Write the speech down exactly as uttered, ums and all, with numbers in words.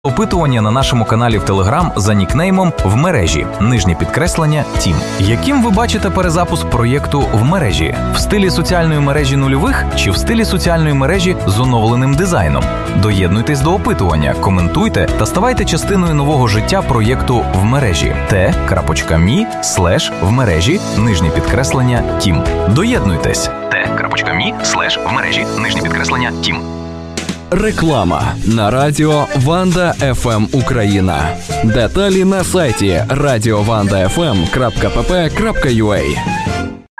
Опитування на нашому каналі в Телеграм за нікнеймом «В мережі», нижнє підкреслення «Тім». Яким ви бачите перезапуск проєкту «В мережі»? В стилі соціальної мережі нульових чи в стилі соціальної мережі з оновленим дизайном? Доєднуйтесь до опитування, коментуйте та ставайте частиною нового життя проєкту «В мережі» t.me слеш в мережі, нижнє підкреслення «Тім». Доєднуйтесь t.me слеш в мережі, нижнє підкреслення «Тім». Реклама на радіо Ванда еф ем Україна. Деталі на сайті радіо ванда еф ем крапка пі пі крапка ю а.